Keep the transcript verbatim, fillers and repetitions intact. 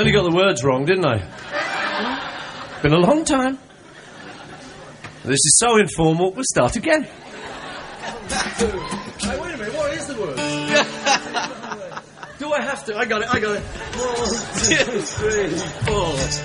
nearly got the words wrong, didn't I? Been a long time. This is so informal, we'll start again. Hey, wait a minute, what is the word? Do I have to? I got it, I got it. One, two, three, four.